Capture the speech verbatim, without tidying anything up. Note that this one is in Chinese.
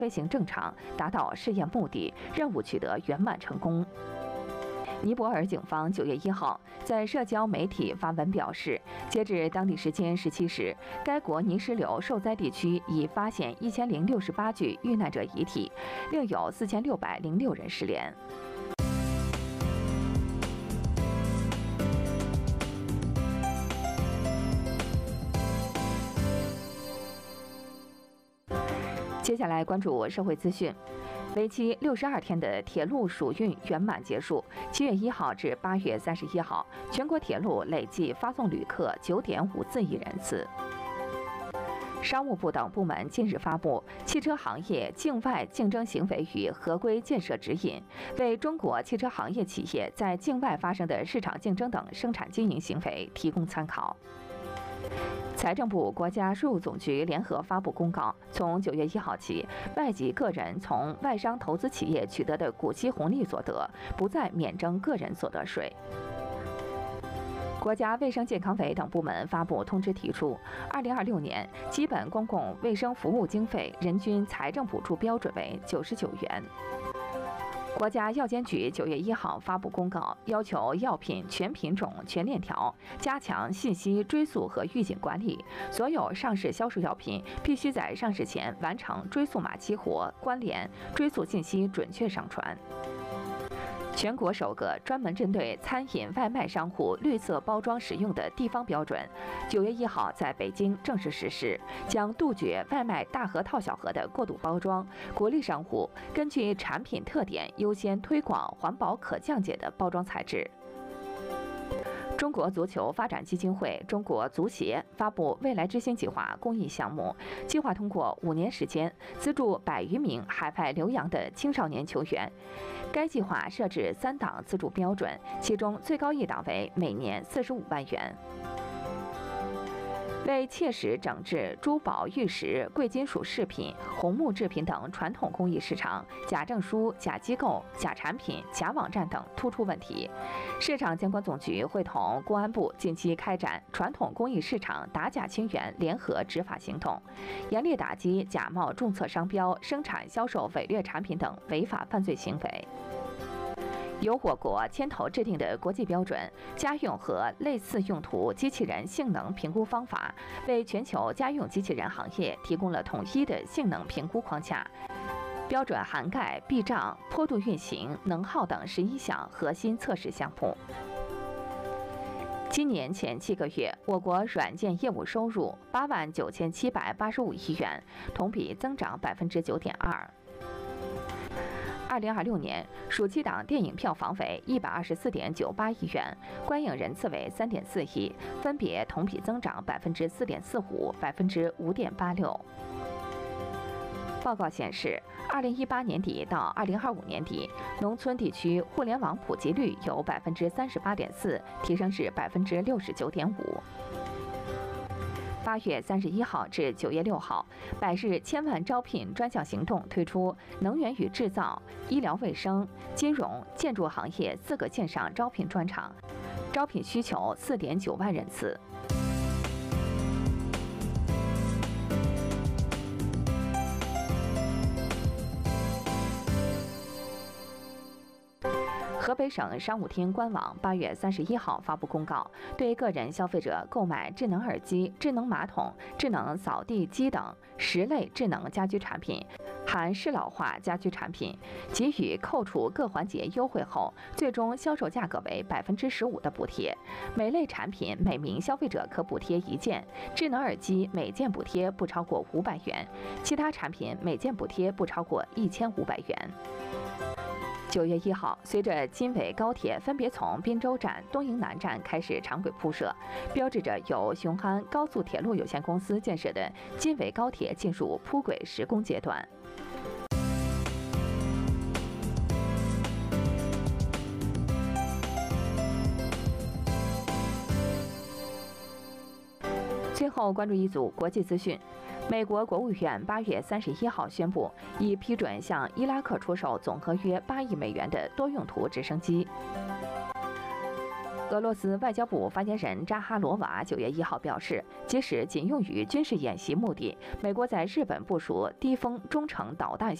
飞行正常，达到试验目的，任务取得圆满成功。尼泊尔警方九月一号在社交媒体发文表示，截至当地时间十七时，该国泥石流受灾地区已发现一千零六十八具遇难者遗体，另有四千六百零六人失联。接下来关注社会资讯。为期六十二天的铁路暑运圆满结束。七月一号至八月三十一号，全国铁路累计发送旅客九点五四亿人次。商务部等部门近日发布《汽车行业境外竞争行为与合规建设指引》，为中国汽车行业企业在境外发生的市场竞争等生产经营行为提供参考。财政部、国家税务总局联合发布公告，从九月一号起，外籍个人从外商投资企业取得的股息红利所得，不再免征个人所得税。国家卫生健康委等部门发布通知，提出，二零二六年基本公共卫生服务经费人均财政补助标准为九十九元。国家药监局九月一号发布公告，要求药品全品种、全链条加强信息追溯和预警管理。所有上市销售药品必须在上市前完成追溯码激活、关联、追溯信息准确上传。全国首个专门针对餐饮外卖商户绿色包装使用的地方标准，九月一号在北京正式实施，将杜绝外卖大盒套小盒的过度包装，鼓励商户根据产品特点优先推广环保可降解的包装材质。中国足球发展基金会中国足协发布未来之星计划公益项目，计划通过五年时间资助百余名海外留洋的青少年球员。该计划设置三档资助标准，其中最高一档为每年四十五万元。为切实整治珠宝、玉石、贵金属饰品、红木制品等传统工艺市场假证书、假机构、假产品、假网站等突出问题，市场监管总局会同公安部近期开展传统工艺市场打假清源联合执法行动，严厉打击假冒注册商标、生产销售伪劣产品等违法犯罪行为。由我国牵头制定的国际标准家用和类似用途机器人性能评估方法，为全球家用机器人行业提供了统一的性能评估框架。标准涵盖避障、坡度运行、能耗等十一项核心测试项目。今年前七个月，我国软件业务收入八万九千七百八十五亿元，同比增长百分之九点二。二零二六年暑期档电影票房为一百二十四点九八亿元，观影人次为三点四亿，分别同比增长百分之四点四五、百分之五点八六。报告显示，二零一八年底到二零二五年底，农村地区互联网普及率由百分之三十八点四提升至百分之六十九点五。八月三十一号至九月六号，百日千万招聘专项行动推出能源与制造、医疗卫生、金融、建筑行业四个线上招聘专场，招聘需求四点九万人次。河北省商务厅官网八月三十一号发布公告，对个人消费者购买智能耳机、智能马桶、智能扫地机等十类智能家居产品（含适老化家居产品），给予扣除各环节优惠后，最终销售价格为百分之十五的补贴。每类产品每名消费者可补贴一件，智能耳机每件补贴不超过五百元，其他产品每件补贴不超过一千五百元。九月一号，随着京纬高铁分别从滨州站、东营南站开始长轨铺设，标志着由雄安高速铁路有限公司建设的京纬高铁进入铺轨施工阶段。最后关注一组国际资讯。美国国务院八月三十一号宣布，已批准向伊拉克出售总额约八亿美元的多用途直升机。 俄罗斯外交部发言人扎哈罗娃九月一号表示，即使仅用于军事演习目的，美国在日本部署低风中程导弹